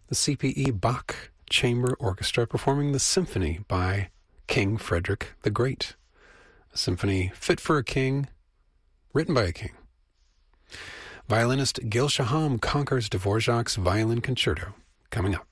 the CPE Bach Chamber Orchestra performing the symphony by King Frederick the Great. A symphony fit for a king, written by a king. Violinist Gil Shaham conquers Dvorak's Violin Concerto, coming up.